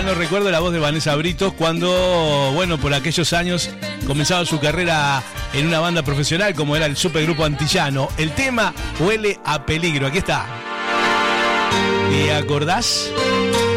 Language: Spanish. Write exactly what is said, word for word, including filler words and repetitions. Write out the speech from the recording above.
lejano recuerdo la voz de Vanessa Britos cuando, bueno, por aquellos años comenzaba su carrera en una banda profesional como era el supergrupo Antillano. El tema Huele a Peligro. Aquí está. ¿Te acordás?